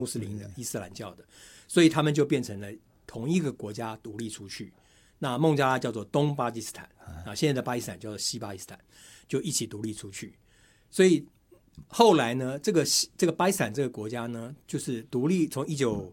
穆斯林的伊斯兰教的，所以他们就变成了同一个国家独立出去。那孟加拉叫做东巴基斯坦啊，现在的巴基斯坦叫做西巴基斯坦，就一起独立出去。所以后来呢，这个巴基斯坦这个国家呢，就是独立从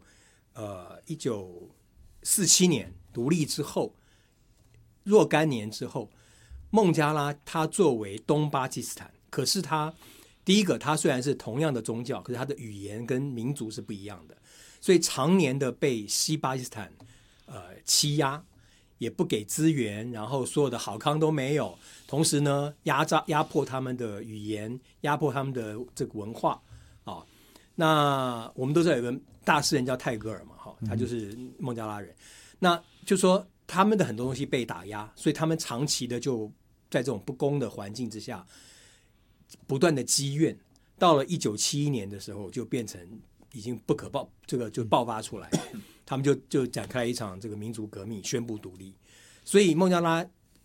1947年独立之后，若干年之后，孟加拉它作为东巴基斯坦，可是它第一个，它虽然是同样的宗教，可是它的语言跟民族是不一样的，所以常年的被西巴基斯坦欺压，也不给资源，然后所有的好康都没有，同时呢压迫他们的语言，压迫他们的这个文化啊。那我们都知道有个大诗人叫泰戈尔嘛，他就是孟加拉人。那就说他们的很多东西被打压，所以他们长期的就在这种不公的环境之下，不断的积怨。到了1971年的时候，就变成已经不可爆，这个就爆发出来，他们就展开一场这个民族革命，宣布独立。所以孟加拉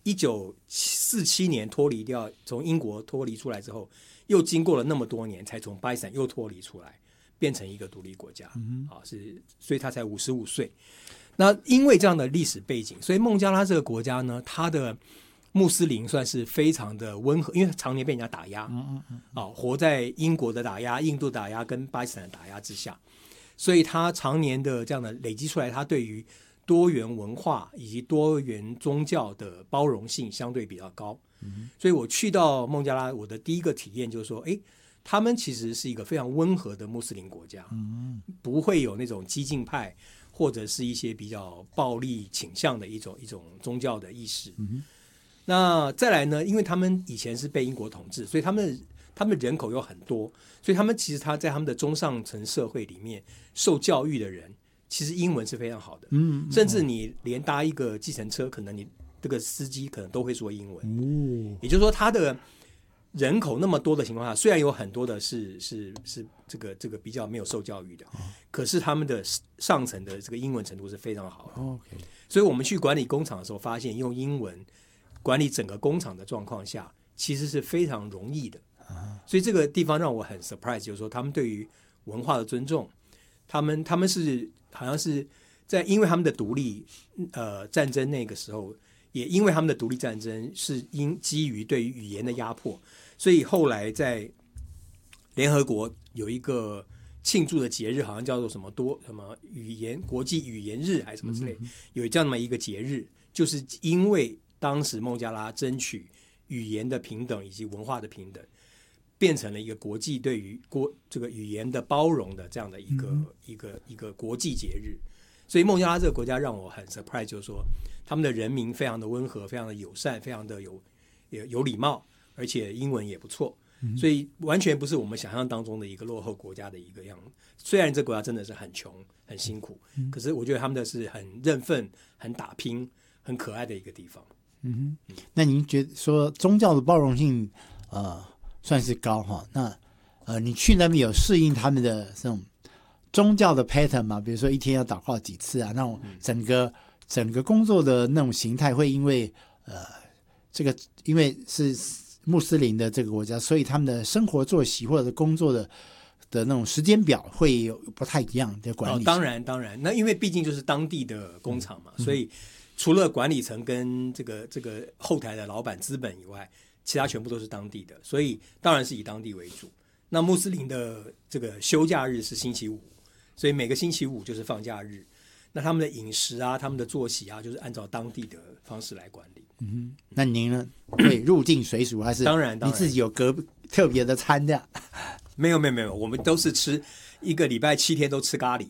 1947年从英国脱离出来之后，又经过了那么多年，才从巴基斯坦又脱离出来，变成一个独立国家。所以他才55岁。那因为这样的历史背景，所以孟加拉这个国家呢，它的穆斯林算是非常的温和，因为常年被人家打压，活在英国的打压、印度打压跟巴基斯坦的打压之下，所以他常年的这样的累积出来，他对于多元文化以及多元宗教的包容性相对比较高。所以我去到孟加拉，我的第一个体验就是说，他们其实是一个非常温和的穆斯林国家，不会有那种激进派或者是一些比较暴力倾向的一种宗教的意识。那再来呢，因为他们以前是被英国统治，所以他们人口又很多，所以他们其实在他们的中上层社会里面受教育的人，其实英文是非常好的。甚至你连搭一个计程车，可能你这个司机可能都会说英文。也就是说，他的人口那么多的情况下，虽然有很多的是这个比较没有受教育的，可是他们的上层的这个英文程度是非常好的。所以我们去管理工厂的时候，发现用英文管理整个工厂的状况下，其实是非常容易的。所以这个地方让我很 surprise， 就是说他们对于文化的尊重，他们是好像是因为他们的独立战争那个时候，也因为他们的独立战争是基于对于语言的压迫，所以后来在联合国有一个庆祝的节日，好像叫做什么国际语言日还是什么之类，有这样的一个节日，就是因为当时孟加拉争取语言的平等以及文化的平等，变成了一个国际对于这个语言的包容的这样的一个国际节日。所以孟加拉这个国家让我很 surprise， 就是说他们的人民非常的温和，非常的友善，非常的有礼貌，而且英文也不错。所以完全不是我们想象当中的一个落后国家的一个样子。虽然这个国家真的是很穷很辛苦，可是我觉得他们的是很认份、很打拼、很可爱的一个地方。 那您觉得说宗教的包容性算是高哈？那你去那边有适应他们的这种宗教的 pattern 吗？比如说一天要祷告几次啊？那种整个工作的那种形态会因为因为是穆斯林的这个国家，所以他们的生活作息或者工作的那种时间表会有不太一样的管理。 当然，那因为毕竟就是当地的工厂嘛，所以除了管理层跟这个后台的老板资本以外，其他全部都是当地的，所以当然是以当地为主。那穆斯林的这个休假日是星期五，所以每个星期五就是放假日。那他们的饮食啊，他们的作息啊，就是按照当地的方式来管理。 那您呢？会入境随俗还是？ 当然， 你自己有特别的餐的？ 没有，我们都是吃一个礼拜7天都吃咖喱。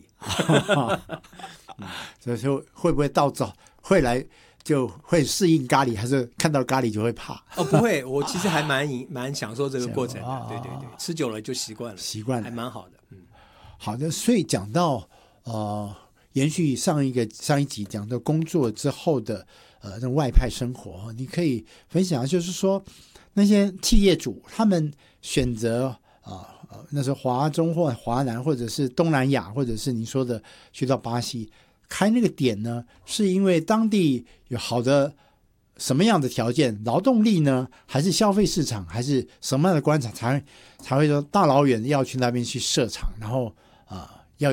所以说会不会到早会来就会适应咖喱，还是看到咖喱就会怕？ 不会，我其实还蛮享受这个过程的。对，吃久了就习惯了，还蛮好的。 好的。所以讲到延续上一集讲到工作之后的那种外派生活，你可以分享，就是说那些企业主他们选择那时候华中或华南或者是东南亚，或者是你说的去到巴西开那个点呢，是因为当地有好的什么样的条件，劳动力呢，还是消费市场，还是什么样的观察才会说大老远要去那边去设厂，然后